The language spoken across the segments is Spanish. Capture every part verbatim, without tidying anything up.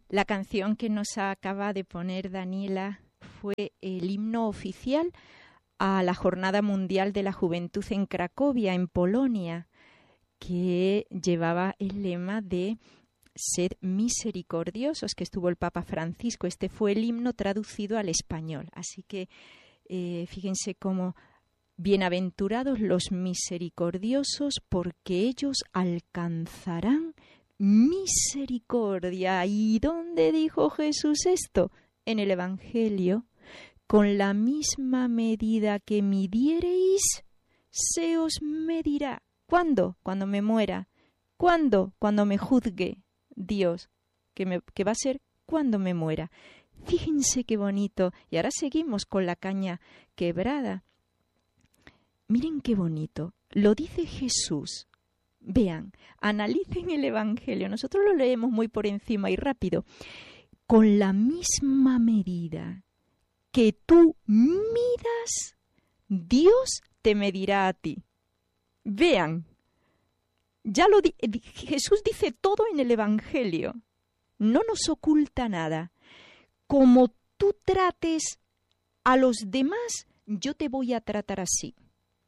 La canción que nos acaba de poner Daniela fue el himno oficial a la Jornada Mundial de la Juventud en Cracovia, en Polonia, que llevaba el lema de Sed misericordiosos, que estuvo el Papa Francisco. Este fue el himno traducido al español. Así que eh, fíjense cómo bienaventurados los misericordiosos, porque ellos alcanzarán misericordia. ¿Y dónde dijo Jesús esto? En el Evangelio. Con la misma medida que midiereis, se os medirá. ¿Cuándo? Cuando me muera. ¿Cuándo? Cuando me juzgue Dios, que, me, que va a ser cuando me muera. Fíjense qué bonito. Y ahora seguimos con la caña quebrada. Miren qué bonito. Lo dice Jesús. Vean, analicen el Evangelio. Nosotros lo leemos muy por encima y rápido. Con la misma medida que tú midas, Dios te medirá a ti. Vean, ya lo di- Jesús dice todo en el Evangelio. No nos oculta nada. Como tú trates a los demás, yo te voy a tratar así.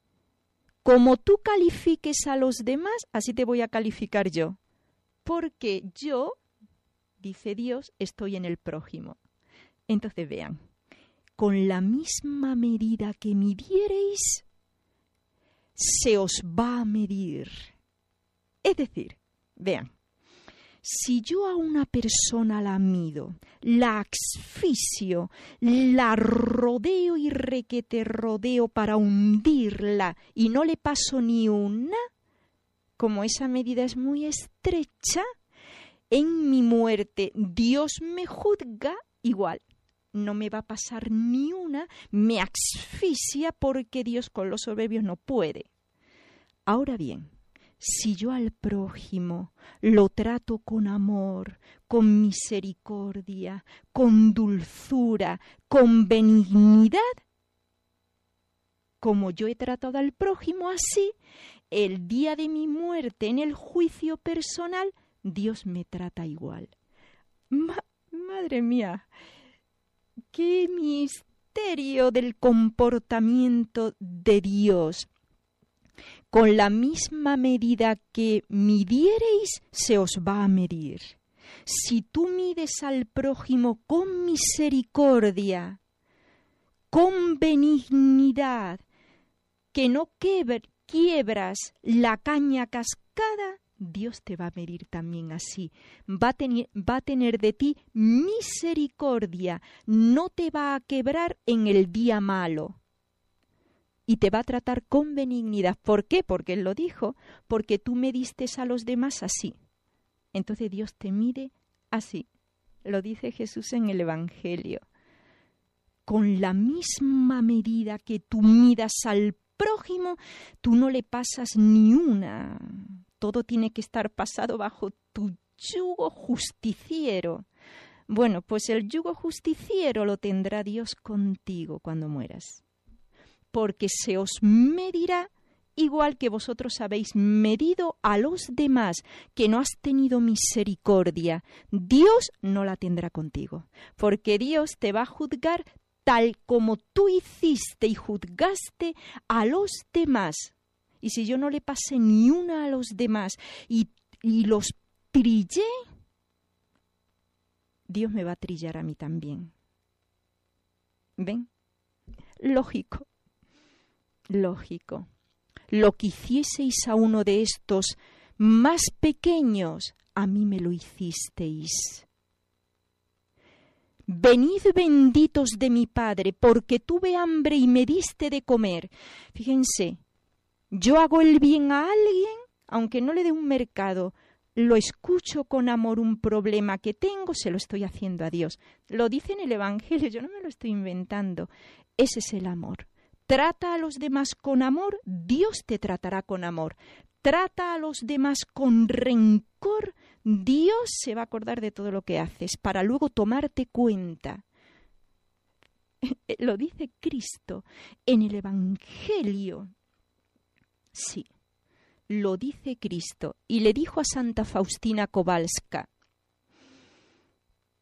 Como tú califiques a los demás, así te voy a calificar yo. Porque yo, dice Dios, estoy en el prójimo. Entonces vean, con la misma medida que midiereis, se os va a medir. Es decir, vean, si yo a una persona la mido, la asfixio, la rodeo y requete rodeo para hundirla y no le paso ni una, como esa medida es muy estrecha, en mi muerte Dios me juzga igual. No me va a pasar ni una, me asfixia porque Dios con los soberbios no puede. Ahora bien, si yo al prójimo lo trato con amor, con misericordia, con dulzura, con benignidad, como yo he tratado al prójimo así, el día de mi muerte en el juicio personal, Dios me trata igual. Ma- madre mía, qué misterio del comportamiento de Dios. Con la misma medida que midiereis, se os va a medir. Si tú mides al prójimo con misericordia, con benignidad, que no quebr- quiebras la caña cascada, Dios te va a medir también así. Va a, tener, va a tener de ti misericordia, no te va a quebrar en el día malo. Y te va a tratar con benignidad. ¿Por qué? Porque Él lo dijo. Porque tú me diste a los demás así. Entonces Dios te mide así. Lo dice Jesús en el Evangelio. Con la misma medida que tú midas al prójimo, tú no le pasas ni una. Todo tiene que estar pasado bajo tu yugo justiciero. Bueno, pues el yugo justiciero lo tendrá Dios contigo cuando mueras. Porque se os medirá igual que vosotros habéis medido a los demás, que no has tenido misericordia. Dios no la tendrá contigo, porque Dios te va a juzgar tal como tú hiciste y juzgaste a los demás. Y si yo no le pasé ni una a los demás y, y los trillé, Dios me va a trillar a mí también. ¿Ven? Lógico. Lógico. Lo que hicieseis a uno de estos más pequeños, a mí me lo hicisteis. Venid benditos de mi Padre, porque tuve hambre y me diste de comer. Fíjense, yo hago el bien a alguien, aunque no le dé un mercado, lo escucho con amor, un problema que tengo, se lo estoy haciendo a Dios. Lo dice en el Evangelio, yo no me lo estoy inventando. Ese es el amor. Trata a los demás con amor, Dios te tratará con amor. Trata a los demás con rencor, Dios se va a acordar de todo lo que haces para luego tomarte cuenta. Lo dice Cristo en el Evangelio. Sí, lo dice Cristo. Y le dijo a Santa Faustina Kowalska: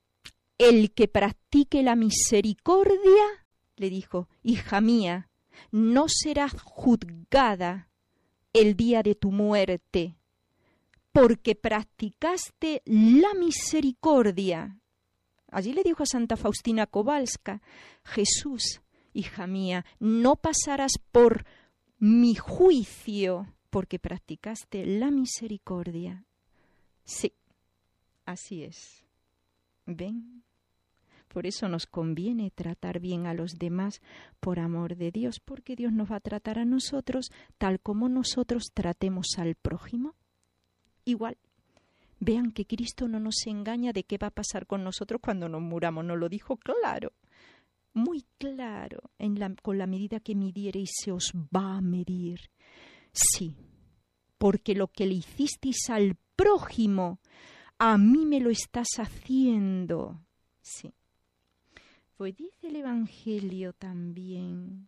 El que practique la misericordia, le dijo, hija mía, no serás juzgada el día de tu muerte, porque practicaste la misericordia. Allí le dijo a Santa Faustina Kowalska, Jesús, hija mía, no pasarás por mi juicio, porque practicaste la misericordia. Sí, así es. ¿Ven? Por eso nos conviene tratar bien a los demás por amor de Dios, porque Dios nos va a tratar a nosotros tal como nosotros tratemos al prójimo. Igual. Vean que Cristo no nos engaña de qué va a pasar con nosotros cuando nos muramos. Nos lo dijo claro, muy claro. En la, con la medida que midiereis se os va a medir. Sí, porque lo que le hicisteis al prójimo, a mí me lo estás haciendo. Sí. Pues dice el Evangelio también.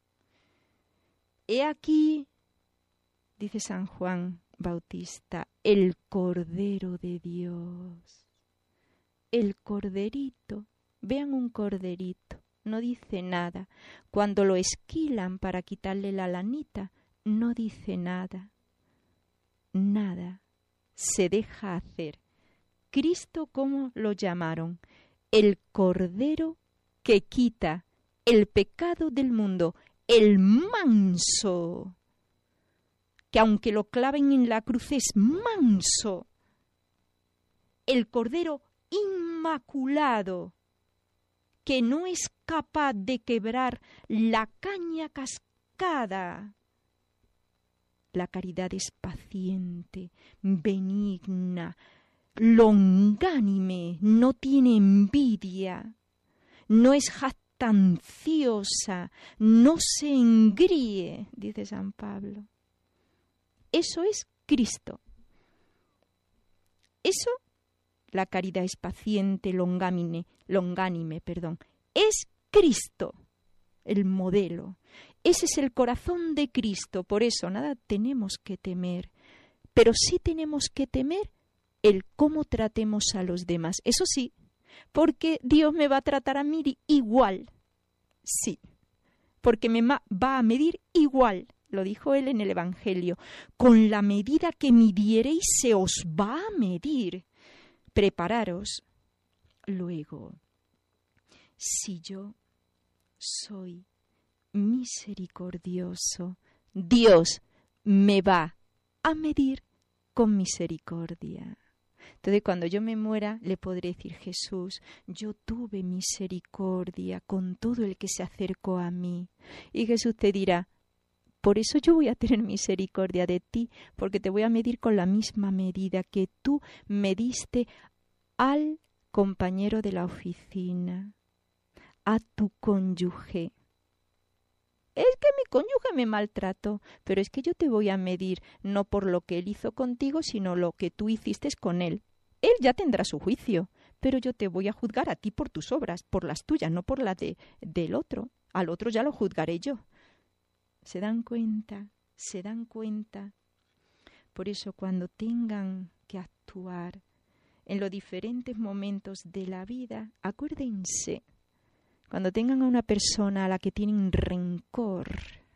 He aquí, dice San Juan Bautista, el Cordero de Dios. El corderito. Vean un corderito. No dice nada. Cuando lo esquilan para quitarle la lanita, no dice nada. Nada. Se deja hacer. Cristo, ¿cómo lo llamaron? El Cordero que quita el pecado del mundo, el manso, que aunque lo claven en la cruz es manso, el Cordero inmaculado, que no es capaz de quebrar la caña cascada. La caridad es paciente, benigna, longánime, no tiene envidia, no es jactanciosa, no se engríe, dice San Pablo. Eso es Cristo. Eso, la caridad es paciente, longánime, longánime, perdón, es Cristo, el modelo. Ese es el corazón de Cristo, por eso nada tenemos que temer, pero sí tenemos que temer el cómo tratemos a los demás. Eso sí, porque Dios me va a tratar a mí igual. Sí, porque me va a medir igual. Lo dijo él en el Evangelio. Con la medida que midiereis se os va a medir. Prepararos. Luego, si yo soy misericordioso, Dios me va a medir con misericordia. Entonces, cuando yo me muera, le podré decir, Jesús, yo tuve misericordia con todo el que se acercó a mí. Y Jesús te dirá, por eso yo voy a tener misericordia de ti, porque te voy a medir con la misma medida que tú me diste al compañero de la oficina, a tu cónyuge. Es que mi cónyuge me maltrató, pero es que yo te voy a medir no por lo que él hizo contigo, sino lo que tú hiciste con él. Él ya tendrá su juicio, pero yo te voy a juzgar a ti por tus obras, por las tuyas, no por las de, del otro. Al otro ya lo juzgaré yo. ¿Se dan cuenta? ¿Se dan cuenta? Por eso cuando tengan que actuar en los diferentes momentos de la vida, acuérdense, cuando tengan a una persona a la que tienen rencor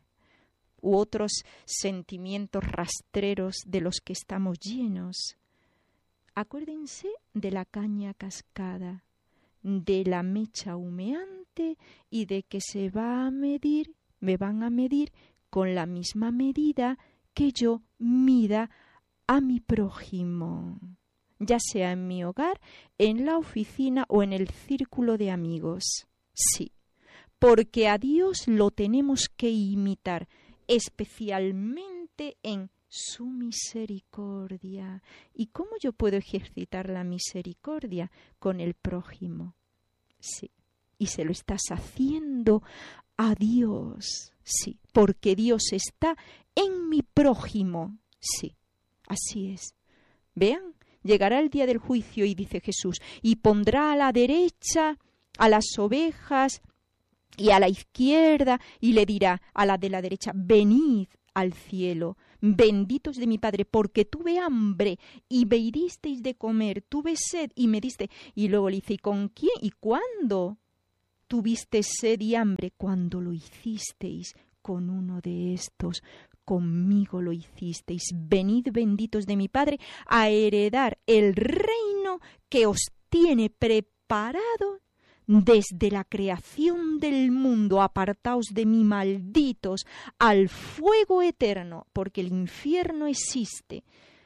u otros sentimientos rastreros de los que estamos llenos, acuérdense de la caña cascada, de la mecha humeante y de que se va a medir, me van a medir con la misma medida que yo mida a mi prójimo, ya sea en mi hogar, en la oficina o en el círculo de amigos. Sí, porque a Dios lo tenemos que imitar, especialmente en su misericordia. ¿Y cómo yo puedo ejercitar la misericordia? Con el prójimo. Sí, y se lo estás haciendo a Dios. Sí, porque Dios está en mi prójimo. Sí, así es. Vean, llegará el día del juicio y dice Jesús, y pondrá a la derecha a las ovejas y a la izquierda, y le dirá a la de la derecha, venid al cielo, benditos de mi Padre, porque tuve hambre y me disteis de comer, tuve sed y me diste. Y luego le dice, ¿y con quién y cuándo tuviste sed y hambre? Cuando lo hicisteis con uno de estos, conmigo lo hicisteis. Venid benditos de mi Padre a heredar el reino que os tiene preparado desde la creación del mundo. Apartaos de mí, malditos, al fuego eterno, porque el infierno existe.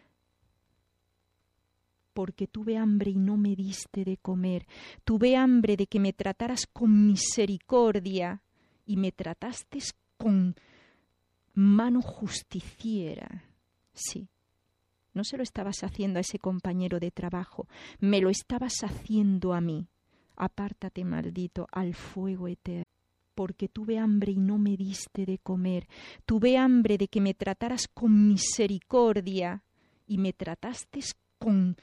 Porque tuve hambre y no me diste de comer, tuve hambre de que me trataras con misericordia y me trataste con mano justiciera. Sí, no se lo estabas haciendo a ese compañero de trabajo, me lo estabas haciendo a mí. Apártate, maldito, al fuego eterno. Porque tuve hambre y no me diste de comer, tuve hambre de que me trataras con misericordia y me trataste con